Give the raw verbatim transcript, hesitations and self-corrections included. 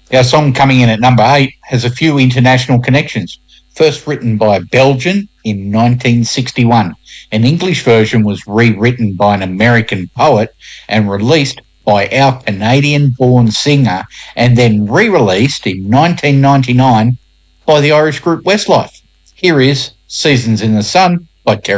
Our song coming in at number eight has a few international connections. First written by a Belgian in nineteen sixty-one. An English version was rewritten by an American poet and released by our Canadian-born singer and then re-released in nineteen ninety-nine by the Irish group Westlife. Here is Seasons in the Sun by Terry